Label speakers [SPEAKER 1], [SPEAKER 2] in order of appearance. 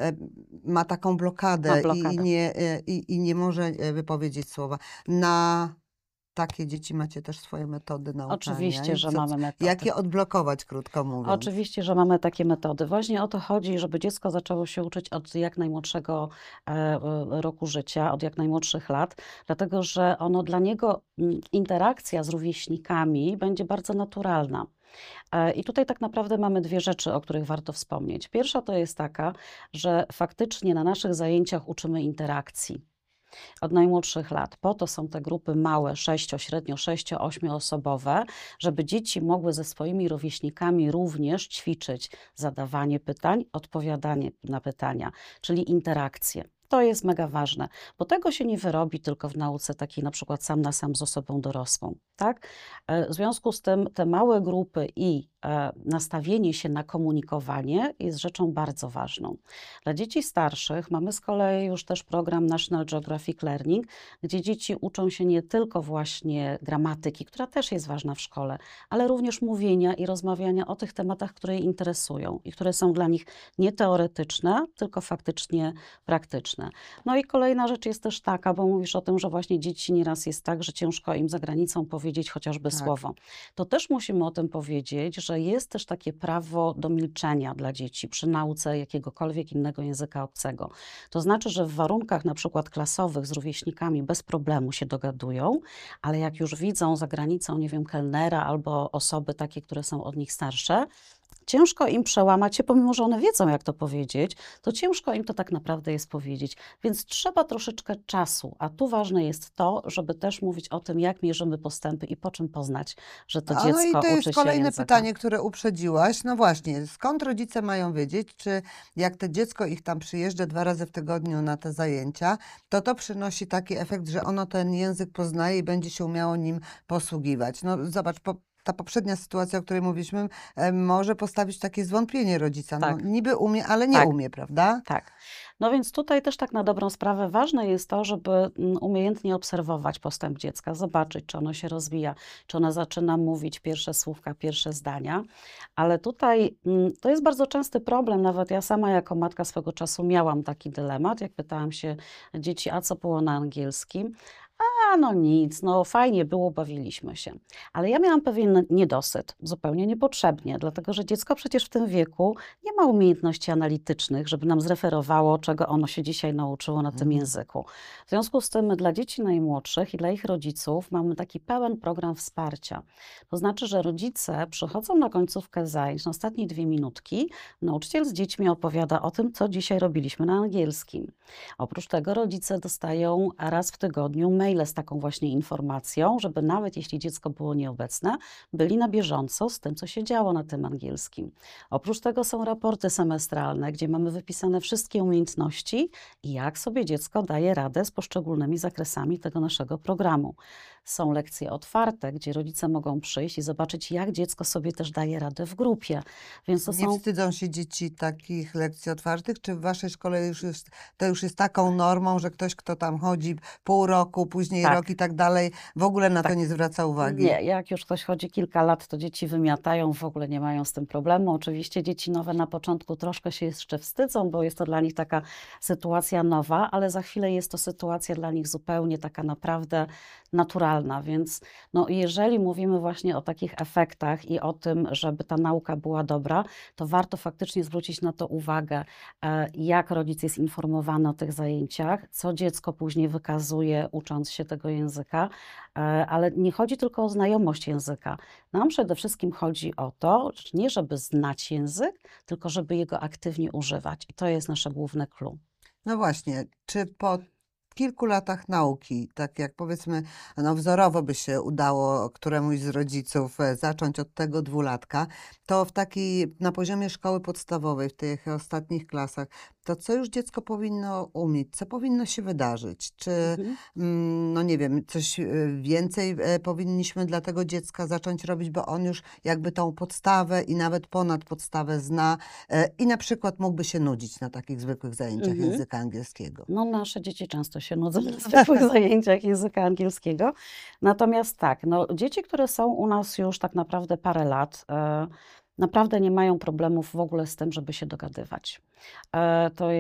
[SPEAKER 1] ma taką
[SPEAKER 2] Ma
[SPEAKER 1] blokadę i
[SPEAKER 2] blokadę.
[SPEAKER 1] nie może wypowiedzieć słowa. Na takie dzieci macie też swoje metody nauczania
[SPEAKER 2] Oczywiście,
[SPEAKER 1] i
[SPEAKER 2] że mamy
[SPEAKER 1] jak
[SPEAKER 2] metody.
[SPEAKER 1] je odblokować, krótko mówiąc?
[SPEAKER 2] Oczywiście, że mamy takie metody. Właśnie o to chodzi, żeby dziecko zaczęło się uczyć od jak najmłodszego roku życia, od jak najmłodszych lat, dlatego że dla niego interakcja z rówieśnikami będzie bardzo naturalna. I tutaj tak naprawdę mamy dwie rzeczy, o których warto wspomnieć. Pierwsza to jest taka, że faktycznie na naszych zajęciach uczymy interakcji od najmłodszych lat. Po to są te grupy małe, średnio 6-8-osobowe, żeby dzieci mogły ze swoimi rówieśnikami również ćwiczyć zadawanie pytań, odpowiadanie na pytania, czyli interakcje. To jest mega ważne, bo tego się nie wyrobi tylko w nauce takiej na przykład sam na sam z osobą dorosłą, tak? W związku z tym te małe grupy i nastawienie się na komunikowanie jest rzeczą bardzo ważną. Dla dzieci starszych mamy z kolei już też program National Geographic Learning, gdzie dzieci uczą się nie tylko właśnie gramatyki, która też jest ważna w szkole, ale również mówienia i rozmawiania o tych tematach, które je interesują i które są dla nich nie teoretyczne, tylko faktycznie praktyczne. No i kolejna rzecz jest też taka, bo mówisz o tym, że właśnie dzieci nieraz jest tak, że ciężko im za granicą powiedzieć chociażby
[SPEAKER 1] Tak.
[SPEAKER 2] słowo. To też musimy o tym powiedzieć, że jest też takie prawo do milczenia dla dzieci przy nauce jakiegokolwiek innego języka obcego. To znaczy, że w warunkach na przykład klasowych z rówieśnikami bez problemu się dogadują, ale jak już widzą za granicą, nie wiem, kelnera albo osoby takie, które są od nich starsze, ciężko im przełamać się, pomimo że one wiedzą, jak to powiedzieć, to ciężko im to tak naprawdę jest powiedzieć. Więc trzeba troszeczkę czasu, a tu ważne jest to, żeby też mówić o tym, jak mierzymy postępy i po czym poznać, że to
[SPEAKER 1] No i
[SPEAKER 2] dziecko
[SPEAKER 1] to jest
[SPEAKER 2] uczy się
[SPEAKER 1] kolejne
[SPEAKER 2] języka.
[SPEAKER 1] pytanie, które uprzedziłaś. No właśnie, skąd rodzice mają wiedzieć, czy jak to dziecko ich tam przyjeżdża 2 razy w tygodniu na te zajęcia, to przynosi taki efekt, że ono ten język poznaje i będzie się umiało nim posługiwać. No zobacz, ta poprzednia sytuacja, o której mówiliśmy, może postawić takie zwątpienie rodzica. No
[SPEAKER 2] Tak.
[SPEAKER 1] niby umie, ale nie
[SPEAKER 2] Tak.
[SPEAKER 1] umie, prawda?
[SPEAKER 2] Tak. No więc tutaj też tak na dobrą sprawę ważne jest to, żeby umiejętnie obserwować postęp dziecka, zobaczyć, czy ono się rozwija, czy ona zaczyna mówić pierwsze słówka, pierwsze zdania. Ale tutaj to jest bardzo częsty problem, nawet ja sama jako matka swego czasu miałam taki dylemat, jak pytałam się dzieci, a co było na angielskim? A no nic, no fajnie było, bawiliśmy się. Ale ja miałam pewien niedosyt, zupełnie niepotrzebnie, dlatego że dziecko przecież w tym wieku nie ma umiejętności analitycznych, żeby nam zreferowało, czego ono się dzisiaj nauczyło na tym języku. W związku z tym dla dzieci najmłodszych i dla ich rodziców mamy taki pełen program wsparcia. To znaczy, że rodzice przychodzą na końcówkę zajęć, na ostatnie 2 minutki, nauczyciel z dziećmi opowiada o tym, co dzisiaj robiliśmy na angielskim. Oprócz tego rodzice dostają raz w tygodniu maile z taką właśnie informacją, żeby nawet jeśli dziecko było nieobecne, byli na bieżąco z tym, co się działo na tym angielskim. Oprócz tego są raporty semestralne, gdzie mamy wypisane wszystkie umiejętności i jak sobie dziecko daje radę z poszczególnymi zakresami tego naszego programu. Są lekcje otwarte, gdzie rodzice mogą przyjść i zobaczyć, jak dziecko sobie też daje radę w grupie. Więc to
[SPEAKER 1] Nie
[SPEAKER 2] są...
[SPEAKER 1] wstydzą się dzieci takich lekcji otwartych? Czy w waszej szkole to już jest taką normą, że ktoś, kto tam chodzi pół roku, później
[SPEAKER 2] Tak.
[SPEAKER 1] rok i tak dalej, w ogóle na to
[SPEAKER 2] Tak.
[SPEAKER 1] nie zwraca uwagi?
[SPEAKER 2] Nie, jak już ktoś chodzi kilka lat, to dzieci wymiatają, w ogóle nie mają z tym problemu. Oczywiście dzieci nowe na początku troszkę się jeszcze wstydzą, bo jest to dla nich taka sytuacja nowa, ale za chwilę jest to sytuacja dla nich zupełnie taka naprawdę naturalna. Więc no, jeżeli mówimy właśnie o takich efektach i o tym, żeby ta nauka była dobra, to warto faktycznie zwrócić na to uwagę, jak rodzic jest informowany o tych zajęciach, co dziecko później wykazuje, ucząc się tego języka. Ale nie chodzi tylko o znajomość języka. Nam przede wszystkim chodzi o to, nie żeby znać język, tylko żeby jego aktywnie używać. I to jest nasze główne clue.
[SPEAKER 1] No właśnie, czy po kilku latach nauki, tak jak powiedzmy, no wzorowo by się udało któremuś z rodziców zacząć od tego 2-latka, to na poziomie szkoły podstawowej, w tych ostatnich klasach, to co już dziecko powinno umieć, co powinno się wydarzyć? Czy, no nie wiem, coś więcej powinniśmy dla tego dziecka zacząć robić, bo on już jakby tą podstawę i nawet ponad podstawę zna i na przykład mógłby się nudzić na takich zwykłych zajęciach języka angielskiego?
[SPEAKER 2] No, nasze dzieci często się nudzą na zwykłych zajęciach języka angielskiego. Natomiast tak, no, dzieci, które są u nas już tak naprawdę parę lat, naprawdę nie mają problemów w ogóle z tym, żeby się dogadywać. To